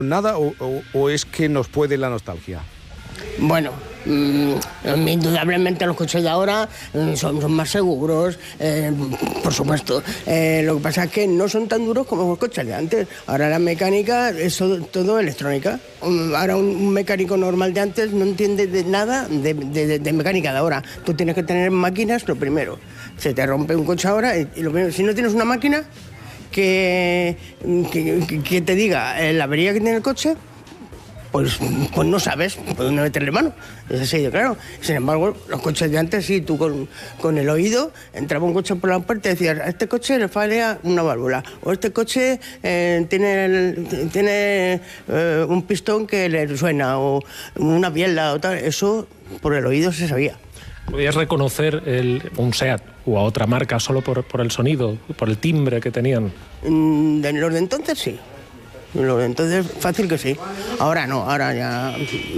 nada o es que nos puede la nostalgia? Bueno, indudablemente los coches de ahora son más seguros, por supuesto. Lo que pasa es que no son tan duros como los coches de antes. Ahora la mecánica es todo electrónica. Ahora un mecánico normal de antes no entiende de nada de mecánica de ahora. Tú tienes que tener máquinas, lo primero. Se te rompe un coche ahora y lo primero, si no tienes una máquina que te diga la avería que tiene el coche, pues no sabes por dónde meterle mano. Es así de claro. Sin embargo, los coches de antes, sí, tú con el oído entraba un coche por la puerta y decías, a este coche le falla una válvula, o este coche tiene un pistón que le suena, o una biela, o tal. Eso por el oído se sabía. ¿Podías reconocer un SEAT o a otra marca solo por el sonido, por el timbre que tenían? De los de entonces sí. Entonces, fácil que sí. Ahora no, ahora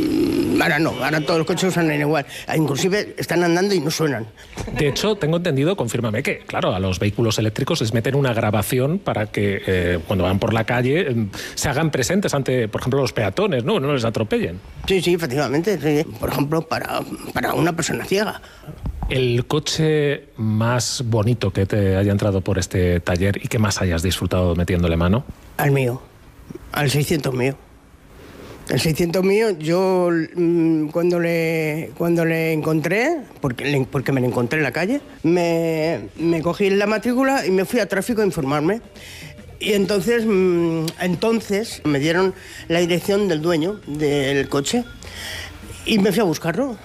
todos los coches suenan igual. Inclusive están andando y no suenan. De hecho, tengo entendido, confírmame, que claro, a los vehículos eléctricos les meten una grabación para que cuando van por la calle se hagan presentes ante, por ejemplo, los peatones, ¿no? No les atropellen. Sí, efectivamente. Sí. Por ejemplo, para una persona ciega. ¿El coche más bonito que te haya entrado por este taller y que más hayas disfrutado metiéndole mano? Al mío. Al 600 mío. El 600 mío, yo cuando le encontré, porque me lo encontré en la calle, me cogí la matrícula y me fui a tráfico a informarme. Y entonces me dieron la dirección del dueño del coche y me fui a buscarlo.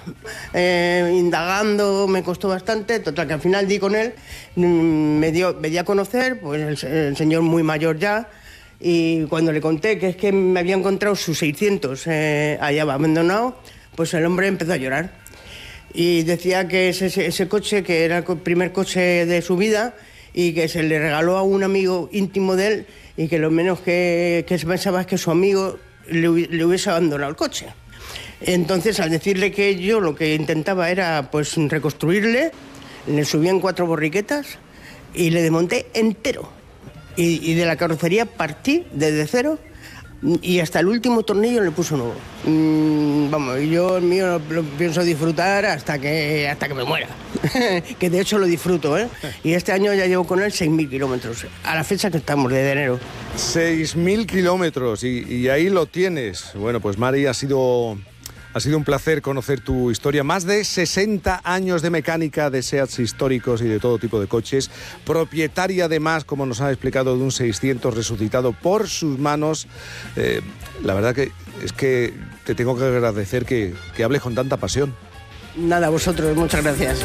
Indagando, me costó bastante, total que al final di con él, me di a conocer, pues el señor muy mayor ya. Y cuando le conté que es que me había encontrado sus 600 allá abandonado, pues el hombre empezó a llorar. Y decía que ese coche, que era el primer coche de su vida, y que se le regaló a un amigo íntimo de él, y que lo menos que se pensaba es que su amigo le hubiese abandonado el coche. Entonces, al decirle que yo lo que intentaba era pues reconstruirle, le subí en 4 borriquetas y le desmonté entero. Y de la carrocería partí desde cero y hasta el último tornillo le puso nuevo. Vamos, yo el mío lo pienso disfrutar hasta que me muera. Que de hecho lo disfruto, ¿eh? Y este año ya llevo con él 6.000 kilómetros, a la fecha que estamos, de enero. 6.000 kilómetros y ahí lo tienes. Bueno, pues Mari, ha sido un placer conocer tu historia. Más de 60 años de mecánica de SEATs históricos y de todo tipo de coches. Propietaria, además, como nos ha explicado, de un 600 resucitado por sus manos. La verdad que es que te tengo que agradecer que hables con tanta pasión. Nada, a vosotros, muchas gracias.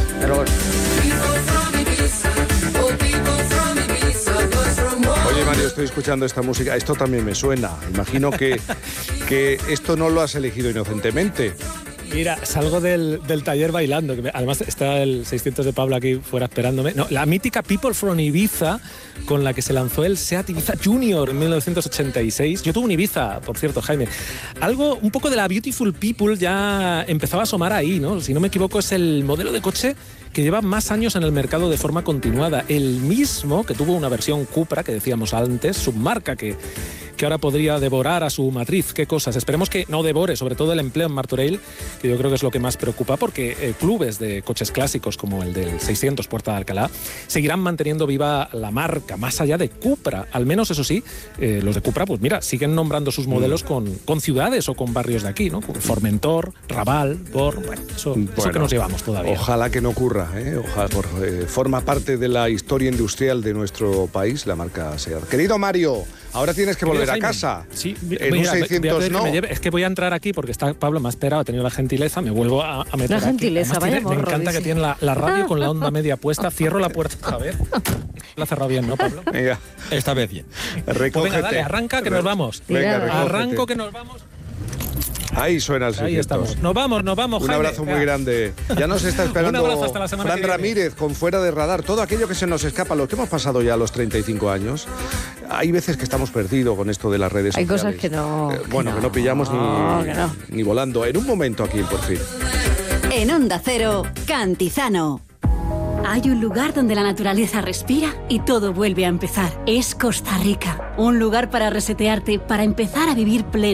Oye, Mario, estoy escuchando esta música. Esto también me suena. Imagino que esto no lo has elegido inocentemente. Mira, salgo del taller bailando, que además está el 600 de Pablo aquí fuera esperándome. No, la mítica People from Ibiza, con la que se lanzó el SEAT Ibiza Junior en 1986. Yo tuve un Ibiza, por cierto, Jaime. Algo, un poco de la Beautiful People ya empezaba a asomar ahí, ¿no? Si no me equivoco, es el modelo de coche que lleva más años en el mercado de forma continuada. El mismo que tuvo una versión Cupra, que decíamos antes, submarca, que ahora podría devorar a su matriz. Qué cosas. Esperemos que no devore, sobre todo el empleo en Martorell, que yo creo que es lo que más preocupa, porque clubes de coches clásicos como el del 600 Puerta de Alcalá seguirán manteniendo viva la marca, más allá de Cupra. Al menos, eso sí, los de Cupra, pues mira, siguen nombrando sus modelos con ciudades o con barrios de aquí, ¿no? Formentor, Raval, Bor, eso que nos llevamos todavía. Ojalá que no ocurra, ¿eh? Ojalá, forma parte de la historia industrial de nuestro país, la marca SEAT. Querido Mario, ahora tienes que volver a casa. Sí, en un 600 no. Es que voy a entrar aquí porque está Pablo, me ha esperado, ha tenido la gentileza, me vuelvo a meter la gentileza, aquí. Me encanta que tiene la radio con la onda media puesta. Cierro la puerta, a ver. La ha cerrado bien, ¿no, Pablo? Venga. Esta vez bien. Recógete. Pues venga, dale, arranca que nos vamos. Venga, arranco que nos vamos. Ahí suena el 600. Ahí estamos. Nos vamos, Un Jaime. abrazo muy grande. Ya nos está esperando Un abrazo hasta la semana Fran que viene. Ramírez con Fuera de Radar. Todo aquello que se nos escapa, lo que hemos pasado ya a los 35 años. Hay veces que estamos perdidos con esto de las redes Hay sociales. cosas que no... Bueno, que no pillamos ni volando. En un momento aquí, por fin. En Onda Cero, Cantizano. Hay un lugar donde la naturaleza respira y todo vuelve a empezar. Es Costa Rica. Un lugar para resetearte, para empezar a vivir pleno.